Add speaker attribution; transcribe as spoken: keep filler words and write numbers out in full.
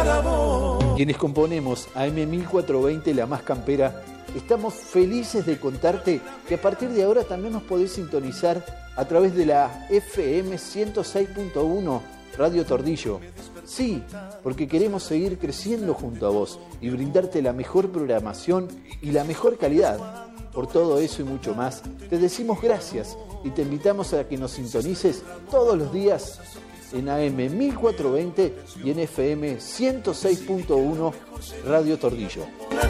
Speaker 1: para vos.
Speaker 2: Quienes componemos A M mil cuatrocientos veinte La Más Campera, estamos felices de contarte que a partir de ahora también nos podés sintonizar a través de la F M ciento seis punto uno Radio Tordillo. Sí, porque queremos seguir creciendo junto a vos y brindarte la mejor programación y la mejor calidad. Por todo eso y mucho más, te decimos gracias y te invitamos a que nos sintonices todos los días en A M mil cuatrocientos veinte y en F M ciento seis punto uno Radio Tordillo.